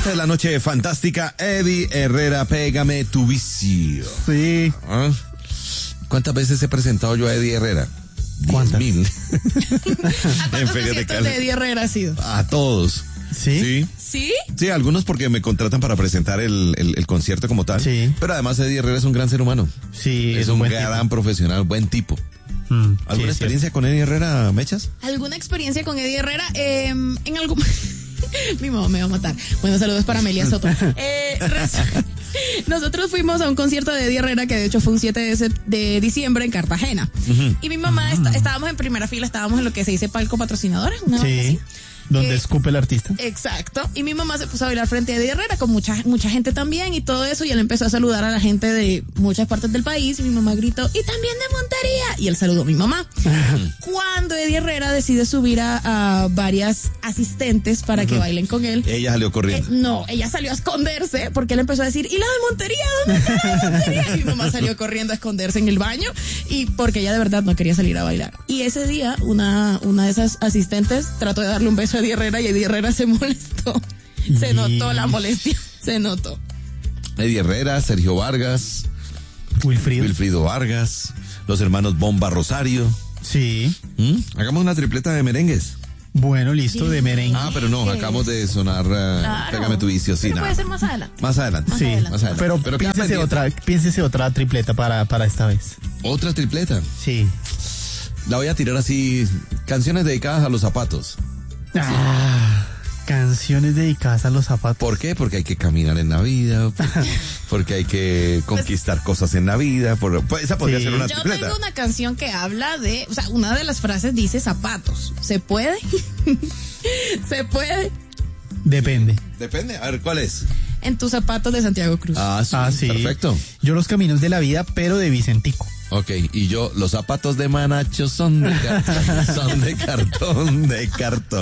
Esta es la noche fantástica. Eddie Herrera, pégame tu vicio. Sí. ¿Ah? ¿Cuántas veces he presentado yo a Eddie Herrera? ¿Cuántas? 10,000. ¿A cuántos conciertos de Eddie Herrera ha sido? A todos. ¿Sí? Sí. ¿Sí? Sí, algunos porque me contratan para presentar el concierto como tal. Sí. Pero además Eddie Herrera es un gran ser humano. Sí, Es un buen gran tipo. profesional, buen tipo. ¿Alguna Sí, experiencia con Eddie Herrera, Mechas? ¿Alguna experiencia con Eddie Herrera? En algún... Mi mamá me va a matar. Bueno, saludos para Amelia Soto. Nosotros fuimos a un concierto de Eddie Herrera que de hecho fue un 7 de diciembre en Cartagena. Y mi mamá, estábamos en primera fila, estábamos en lo que se dice palco patrocinadores, una vaina Sí. así. Donde escupe el artista. Exacto. Y mi mamá se puso a bailar frente a Eddie Herrera con mucha gente también y todo eso. Y él empezó a saludar a la gente de muchas partes del país. Y mi mamá gritó, y también de Montería. Y él saludó a mi mamá. Cuando Eddie Herrera decide subir a varias asistentes para que bailen con él. Ella salió corriendo. No, ella salió a esconderse porque él empezó a decir, ¿y la de Montería? ¿Dónde está la de Montería? Y mi mamá salió corriendo a esconderse en el baño y porque ella de verdad no quería salir a bailar. Y ese día una de esas asistentes trató de darle un beso a Eddie Herrera y Eddie Herrera se molestó. Se notó la molestia, se notó. Eddie Herrera, Sergio Vargas, Wilfrido Vargas, los hermanos Bomba Rosario. Sí. Hagamos una tripleta de merengues. Bueno, listo, de merengue. Ah, pero no, acabamos de sonar Pégame tu vicio, sí, Pero nada. puede ser más adelante. Más adelante. Sí, Más adelante. pero queda piénsese otra tripleta para esta vez. Otra tripleta. Sí. La voy a tirar así, canciones dedicadas a los zapatos. Canciones dedicadas a los zapatos. ¿Por qué? Porque hay que caminar en la vida, porque hay que conquistar cosas en la vida. Pues esa podría Sí. ser una Yo tripleta. tengo una canción que habla de, o sea, una de las frases dice zapatos. ¿Se puede? ¿Se puede? Depende. Depende, a ver, ¿cuál es? En tus zapatos de Santiago Cruz. Sí. Perfecto. Yo los caminos de la vida, pero de Vicentico. Ok, y yo, los zapatos de Manacho son de cartón, son de cartón,